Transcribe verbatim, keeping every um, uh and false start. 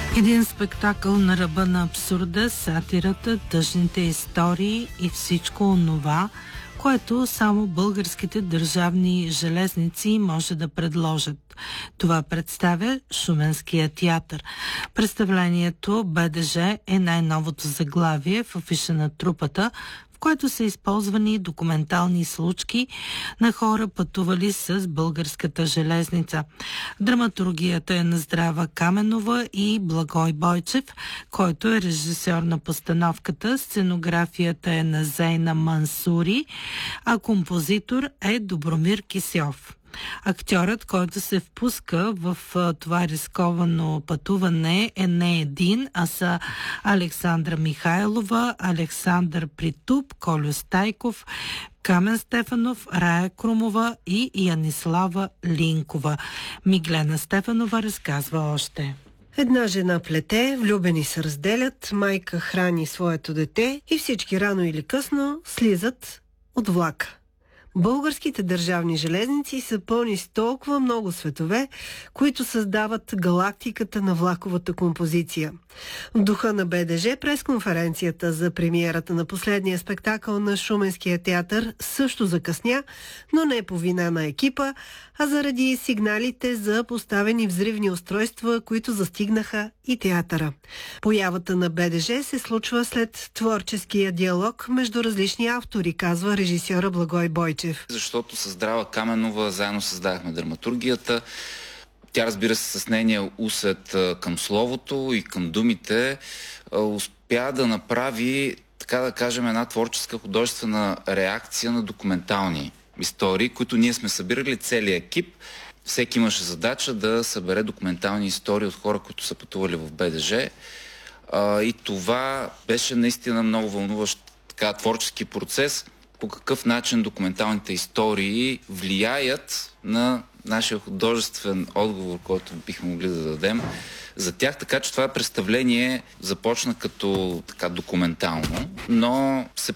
Един спектакъл на ръба на абсурда, сатирата, тъжните истории и всичко онова, което само българските държавни железници може да предложат. Това представя Шуменския театър. Представлението БДЖ е най-новото заглавие в афиша на трупата, в което са използвани документални случки на хора, пътували с българската железница. Драматургията е на Здрава Каменова и Благой Бойчев, който е режисьор на постановката. Сценографията е на Зейна Мансури, а композитор е Добромир Кисьов. Актьорът, който се впуска в това рисковано пътуване, е не един, а са Александра Михайлова, Александър Притуп, Колю Стайков, Камен Стефанов, Рая Крумова и Янислава Линкова. Миглена Стефанова разказва още. Една жена плете, влюбени се разделят, майка храни своето дете и всички рано или късно слизат от влака. Българските държавни железници са пълни с толкова много светове, които създават галактиката на влаковата композиция. В духа на БДЖ пресконференцията за премиерата на последния спектакъл на Шуменския театър също закъсня, но не по вина на екипа, а заради сигналите за поставени взривни устройства, които застигнаха и театъра. Появата на БДЖ се случва след творческия диалог между различни автори, казва режисьора Благой Бойчев. Защото с Здрава Каменова заедно създахме драматургията. Тя, разбира се, с нейния усет към словото и към думите успя да направи, така да кажем, една творческа художествена реакция на документални истории, които ние сме събирали целият екип. Всеки имаше задача да събере документални истории от хора, които са пътували в БДЖ. И това беше наистина много вълнуващ така творчески процес, по какъв начин документалните истории влияят на нашия художествен отговор, който бихме могли да дадем за тях. Така че това представление започна като така документално, но се